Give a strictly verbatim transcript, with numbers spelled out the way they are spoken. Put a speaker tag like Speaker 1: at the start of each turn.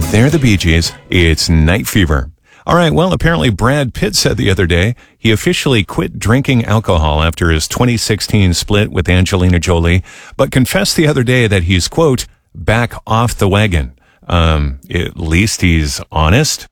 Speaker 1: They're the Bee Gees. It's Night Fever. All right, well, apparently Brad Pitt said the other day he officially quit drinking alcohol after his twenty sixteen split with Angelina Jolie, but confessed the other day that he's, quote, back off the wagon. Um, at least he's honest.